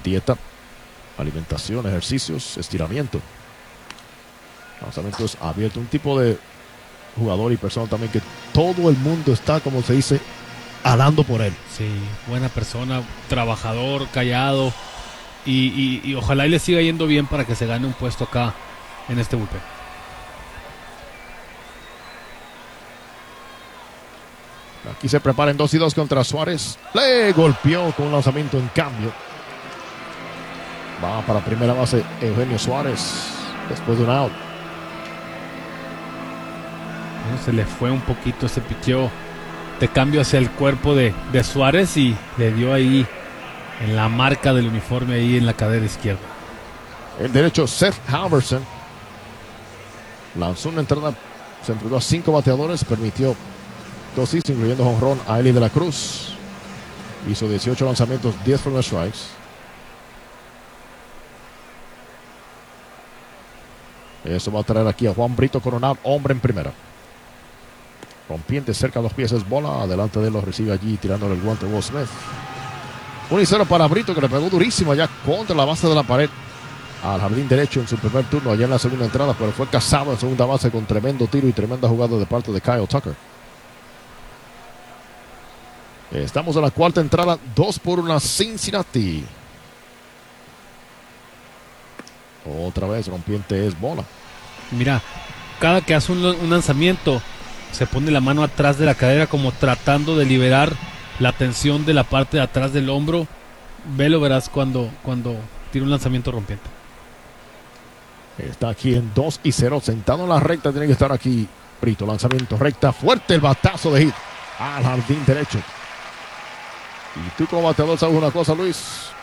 dieta, alimentación, ejercicios, estiramiento. Lanzamiento es abierto. Un tipo de jugador y persona también que todo el mundo está, como se dice, alando por él. Sí, buena persona, trabajador, callado. Y ojalá y le siga yendo bien para que se gane un puesto acá en este bullpen. Aquí se preparan 2-2 contra Suárez. Le golpeó con un lanzamiento en cambio. Va para primera base Eugenio Suárez después de un out. Bueno, se le fue un poquito ese picheo de cambio hacia el cuerpo de Suárez y le dio ahí en la marca del uniforme, ahí en la cadera izquierda. El derecho Seth Halverson lanzó una entrada, se enfrentó a 5 bateadores, permitió 2 hits, incluyendo jonrón a Eli de la Cruz. Hizo 18 lanzamientos, 10 primeros strikes. Eso va a traer aquí a Juan Brito Coronado, hombre en primera. Rompiente cerca de los pies, es bola. Adelante de él lo recibe allí, tirándole el guante Will Smith. 1-0 para Brito, que le pegó durísimo allá contra la base de la pared al jardín derecho en su primer turno, allá en la segunda entrada, pero fue cazado en segunda base con tremendo tiro y tremenda jugada de parte de Kyle Tucker. Estamos en la cuarta entrada, 2-1 Cincinnati. Otra vez Rompiente es bola. Mira, cada que hace un lanzamiento se pone la mano atrás de la cadera como tratando de liberar la tensión de la parte de atrás del hombro. Velo, verás cuando tira un lanzamiento Rompiente. Está aquí en 2-0, sentado en la recta, tiene que estar aquí Brito. Lanzamiento recta, fuerte el batazo de hit al jardín derecho. Y tú como bateador sabes una cosa, Luis.